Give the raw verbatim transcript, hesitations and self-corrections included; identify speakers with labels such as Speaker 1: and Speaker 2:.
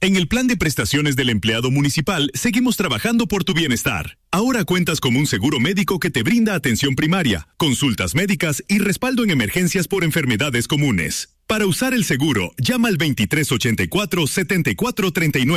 Speaker 1: En el plan de prestaciones del empleado municipal, seguimos trabajando por tu bienestar. Ahora cuentas con un seguro médico que te brinda atención primaria, consultas médicas y respaldo en emergencias por enfermedades comunes. Para usar el seguro, llama al veintitrés ochenta y cuatro, setenta y cuatro treinta y nueve.